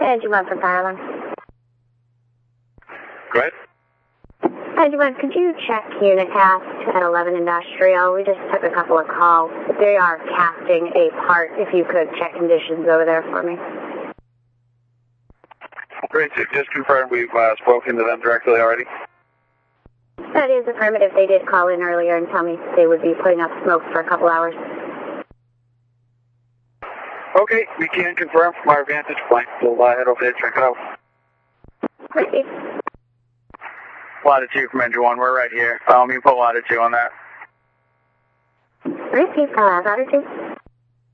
Engine 1 for fire alarm. Go ahead. Engine 1, could you check Unicast at 11 Industrial? We just took a couple of calls. They are casting a part. If you could check conditions over there for me. Great. So just confirm we've spoken to them directly already. That is affirmative. They did call in earlier and tell me they would be putting up smoke for a couple hours. Okay, we can confirm from our vantage point. We'll head over there and check it out. Great. Latitude from Engine 1, we're right here. You can put Latitude on that. Latitude.